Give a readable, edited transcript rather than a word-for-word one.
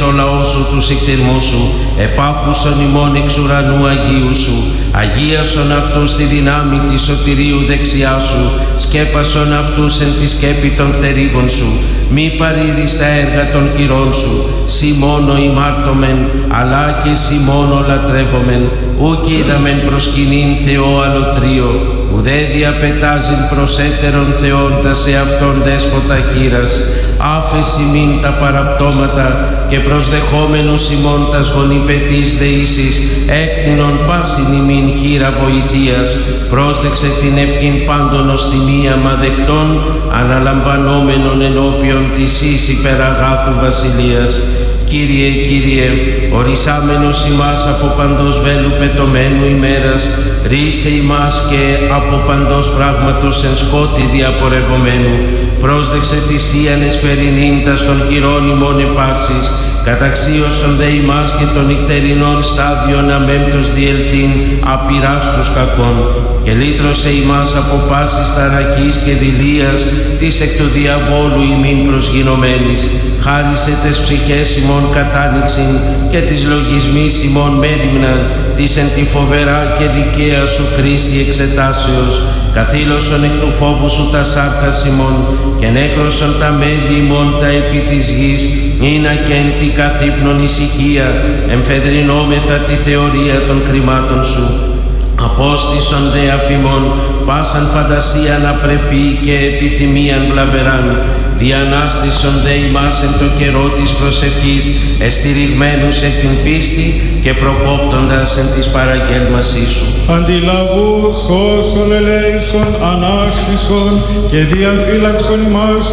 το λαό σου του εκτιρμού σου, επάκουσον ημών εξ ουρανού Αγίου σου, αγίασον αυτούς τη δυνάμει της σωτηρίου δεξιά σου, σκέπασον αυτούς εν τη σκέπη των πτερίγων σου, μη παρήδεις τα έργα των χειρών σου, σοι μόνο ημάρτωμεν, αλλά και σοι μόνο λατρεύομεν, ουκ είδαμεν προσκυνήν Θεό αλωτρίο, ουδέ διαπετάζειν προς έτερον Θεόν τα σε αυτόν δέσποτα χείρας, άφεση μην τα παραπτώματα και προσδεχόμενος ημών τας γονιπετής δεήσεις, έκτηνον πάσιν ημίν χείρα βοηθείας, πρόσδεξε την ευχήν πάντων ως τιμία μα δεκτών, αναλαμβανόμενον ενώπιον της εις υπεραγάθου βασιλείας. Κύριε, Κύριε, ορισάμενος ημάς από παντός βέλου πετωμένου ημέρας, ρίσε ημάς και από παντός πράγματος εν σκότη διαπορευομένου, πρόσδεξε θυσίαν εσπερινήν τας των χειρών ημών επάσης, καταξίωσον δε ημάς και των νυχτερινών στάδιων αμέμπτος διελθύν απειράς τους κακών, και λύτρωσε ημάς από πάσης ταραχής και δειλίας της εκ του διαβόλου ημίν προσγεινομένης, χάρισε τες ψυχές ημών κατάνοιξην και τις λογισμής ημών μέριμναν, της εν τη φοβερά και δικαία σου κρίση εξετάσεως, καθήλωσον εκ του φόβου σου τα σάρκας ημών και νέκρωσον τα μέλη ημών τα επί της γης, ήνα και εν τη καθύπνον ησυχία, εμφεδρινόμεθα τη θεωρία των κρυμάτων σου. Απόστησον δε αφημών πάσαν φαντασία να πρεπεί και επιθυμίαν βλαβεράν, διανάστησον δε ημάς εν το καιρό της προσευχής, εστηριγμένους εν την πίστη και προκόπτοντας εν της παραγγέλμασής σου. Αντιλαβού, σώσον, ελέησον, ανάστησον και διαφύλαξον ημάς